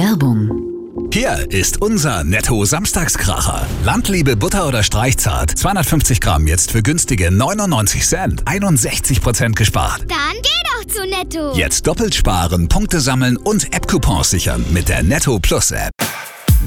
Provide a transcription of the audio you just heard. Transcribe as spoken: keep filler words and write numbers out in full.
Werbung. Hier ist unser Netto-Samstagskracher. Landliebe Butter oder Streichzart. zweihundertfünfzig Gramm jetzt für günstige neunundneunzig Cent. einundsechzig Prozent gespart. Dann geh doch zu Netto. Jetzt doppelt sparen, Punkte sammeln und App-Coupons sichern mit der Netto Plus App.